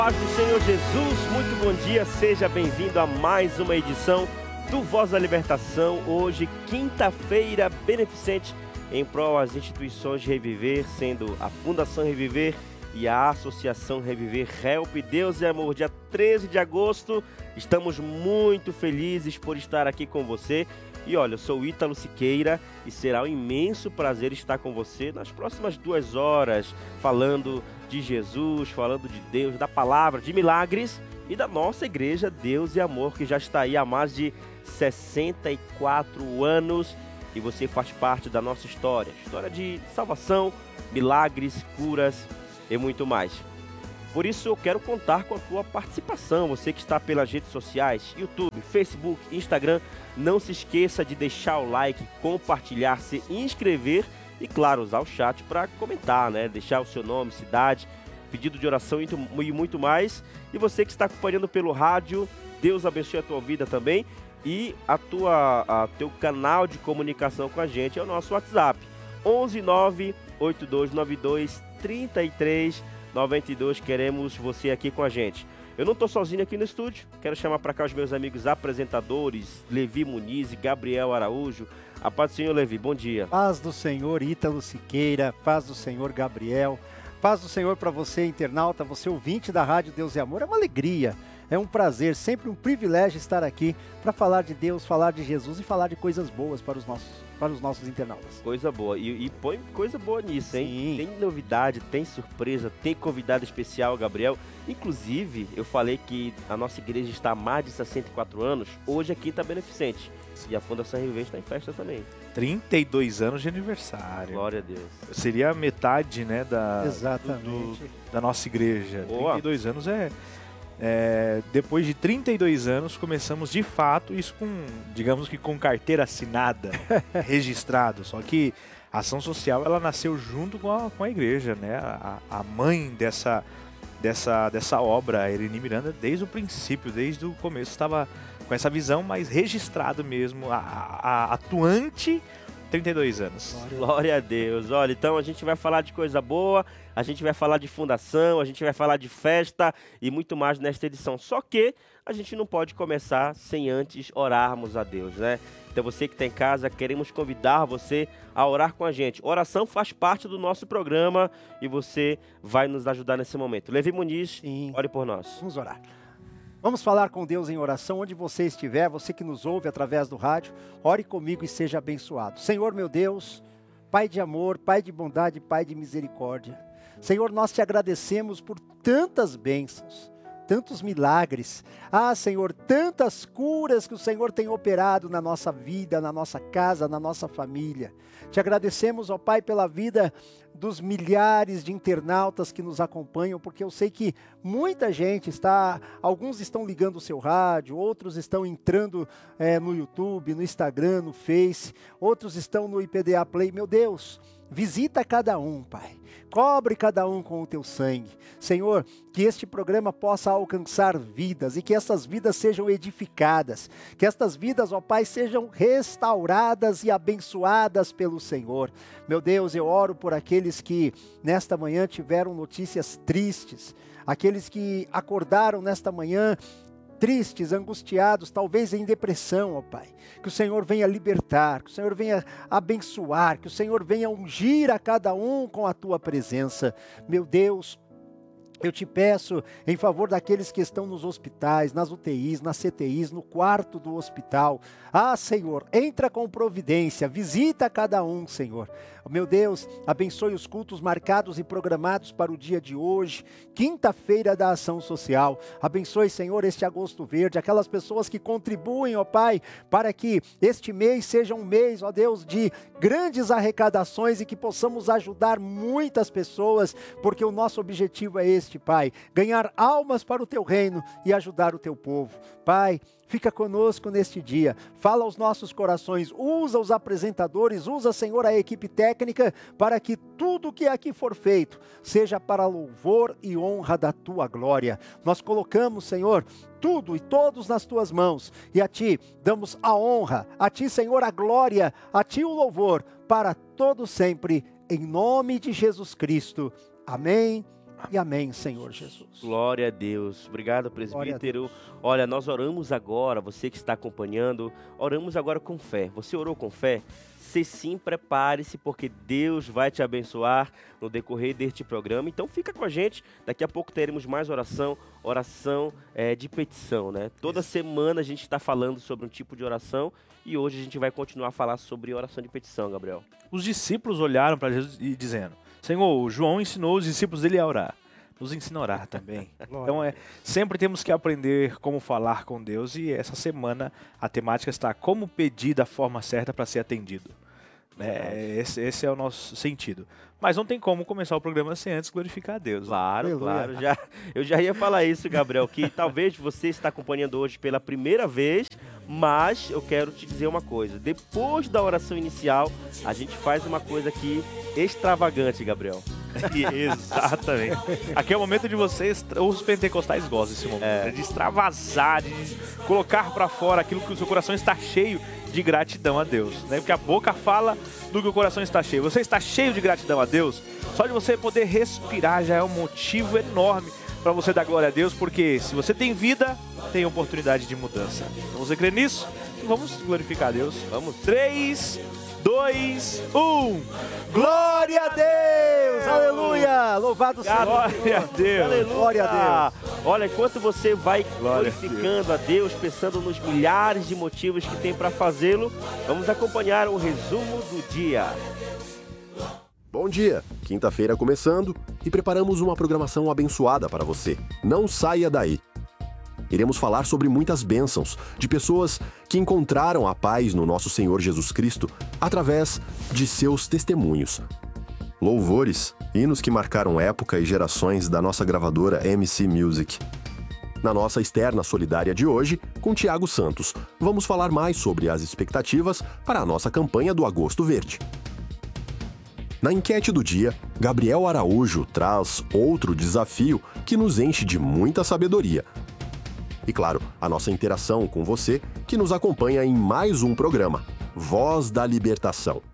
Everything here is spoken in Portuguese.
Paz do Senhor Jesus, muito bom dia, seja bem-vindo a mais uma edição do Voz da Libertação. Hoje, quinta-feira, beneficente em prol às instituições de Reviver, sendo a Fundação Reviver e a Associação Reviver Help Deus e Amor. Dia 13 de agosto, estamos muito felizes por estar aqui com você. E olha, eu sou o Ítalo Siqueira e será um imenso prazer estar com você nas próximas 2 horas, falando de Jesus, falando de Deus, da palavra, de milagres e da nossa igreja Deus e Amor, que já está aí há mais de 64 anos e você faz parte da nossa história de salvação, milagres, curas e muito mais. Por isso eu quero contar com a tua participação, você que está pelas redes sociais, YouTube, Facebook, Instagram, não se esqueça de deixar o like, compartilhar, se inscrever e claro, usar o chat para comentar, né? Deixar o seu nome, cidade, pedido de oração e muito mais. E você que está acompanhando pelo rádio, Deus abençoe a tua vida também e teu canal de comunicação com a gente é o nosso WhatsApp, 11982923392, queremos você aqui com a gente. Eu não estou sozinho aqui no estúdio, quero chamar para cá os meus amigos apresentadores, Levi Muniz e Gabriel Araújo. A paz do Senhor, Levi, bom dia. Paz do Senhor, Ítalo Siqueira, paz do Senhor, Gabriel, paz do Senhor para você, internauta, você ouvinte da Rádio Deus e Amor. É uma alegria, é um prazer, sempre um privilégio estar aqui para falar de Deus, falar de Jesus e falar de coisas boas para os nossos internautas. Coisa boa, e põe coisa boa nisso, hein? Sim. Tem novidade, tem surpresa, tem convidado especial, Gabriel. Inclusive, eu falei que a nossa igreja está há mais de 64 anos, hoje é quinta beneficente. E a Fundação Reviver está em festa também. 32 anos de aniversário. Glória a Deus. Seria a metade, né, Exatamente. da nossa igreja. Boa. 32 anos depois de 32 anos, começamos de fato, isso digamos que com carteira assinada, registrado. Só que a ação social, ela nasceu junto com a igreja, né? A mãe dessa obra, a Ereni Miranda, desde o princípio, desde o começo, estava com essa visão, mas registrado mesmo, a atuante 32 anos. Glória a Deus. Olha, então a gente vai falar de coisa boa, a gente vai falar de fundação, a gente vai falar de festa e muito mais nesta edição. Só que a gente não pode começar sem antes orarmos a Deus, né? Então você que está em casa, queremos convidar você a orar com a gente. Oração faz parte do nosso programa e você vai nos ajudar nesse momento. Levi Muniz, Sim. ore por nós. Vamos orar. Vamos falar com Deus em oração, onde você estiver, você que nos ouve através do rádio, ore comigo e seja abençoado. Senhor meu Deus, Pai de amor, Pai de bondade, Pai de misericórdia. Senhor, nós te agradecemos por tantas bênçãos, tantos milagres. Senhor, tantas curas que o Senhor tem operado na nossa vida, na nossa casa, na nossa família. Te agradecemos, ó Pai, pela vida dos milhares de internautas que nos acompanham, porque eu sei que muita gente alguns estão ligando o seu rádio, outros estão entrando no YouTube, no Instagram, no Face, outros estão no IPDA Play. Meu Deus, visita cada um, Pai. Cobre cada um com o teu sangue. Senhor, que este programa possa alcançar vidas e que essas vidas sejam edificadas. Que estas vidas, ó Pai, sejam restauradas e abençoadas pelo Senhor. Meu Deus, eu oro por aqueles que nesta manhã tiveram notícias tristes. Aqueles que acordaram nesta manhã tristes, angustiados, talvez em depressão, ó Pai. Que o Senhor venha libertar, que o Senhor venha abençoar, que o Senhor venha ungir a cada um com a tua presença. Meu Deus, eu te peço em favor daqueles que estão nos hospitais, nas UTIs, nas CTIs, no quarto do hospital. Senhor, entra com providência, visita cada um, Senhor. Meu Deus, abençoe os cultos marcados e programados para o dia de hoje, quinta-feira da ação social. Abençoe, Senhor, este agosto verde, aquelas pessoas que contribuem, ó Pai, para que este mês seja um mês, ó Deus, de grandes arrecadações e que possamos ajudar muitas pessoas, porque o nosso objetivo é este, Pai, ganhar almas para o teu reino e ajudar o teu povo. Pai, fica conosco neste dia, fala aos nossos corações, usa os apresentadores, usa, Senhor, a equipe técnica, para que tudo que aqui for feito, seja para louvor e honra da tua glória. Nós colocamos, Senhor, tudo e todos nas tuas mãos, e a ti damos a honra, a ti, Senhor, a glória, a ti o louvor, para todo sempre, em nome de Jesus Cristo. Amém. E amém, Senhor Jesus. Glória a Deus. Obrigado, presbítero. Olha, nós oramos agora, você que está acompanhando, oramos agora com fé. Você orou com fé? Se sim, prepare-se, porque Deus vai te abençoar no decorrer deste programa. Então fica com a gente, daqui a pouco teremos mais oração de petição, né? Toda semana a gente está falando sobre um tipo de oração e hoje a gente vai continuar a falar sobre oração de petição, Gabriel. Os discípulos olharam para Jesus e dizendo: Senhor, João ensinou os discípulos dele a orar. Nos ensina a orar também. Então, sempre temos que aprender como falar com Deus e essa semana a temática está como pedir da forma certa para ser atendido. Esse é o nosso sentido. Mas não tem como começar o programa sem antes glorificar a Deus. Claro. Eu já ia falar isso, Gabriel, que talvez você está acompanhando hoje pela primeira vez, mas eu quero te dizer uma coisa. Depois da oração inicial, a gente faz uma coisa aqui extravagante, Gabriel. Exatamente. Aqui é o momento de vocês, os pentecostais gostam desse momento, de extravasar, de colocar para fora aquilo que o seu coração está cheio de gratidão a Deus, né? Porque a boca fala do que o coração está cheio. Você está cheio de gratidão a Deus? Só de você poder respirar já é um motivo enorme para você dar glória a Deus, porque se você tem vida, tem oportunidade de mudança. Então você crê nisso? Vamos glorificar a Deus. Vamos. 3, 2, 1. Glória a Deus! Aleluia! Louvado seja Glória a Deus! Aleluia! Glória a Deus! Olha, enquanto você vai glorificando a Deus, pensando nos milhares de motivos que tem para fazê-lo, vamos acompanhar um resumo do dia. Bom dia! Quinta-feira começando e preparamos uma programação abençoada para você. Não saia daí! Iremos falar sobre muitas bênçãos de pessoas que encontraram a paz no nosso Senhor Jesus Cristo através de seus testemunhos. Louvores, hinos que marcaram época e gerações da nossa gravadora MC Music. Na nossa externa solidária de hoje, com Tiago Santos, vamos falar mais sobre as expectativas para a nossa campanha do Agosto Verde. Na enquete do dia, Gabriel Araújo traz outro desafio que nos enche de muita sabedoria. E claro, a nossa interação com você que nos acompanha em mais um programa, Voz da Libertação.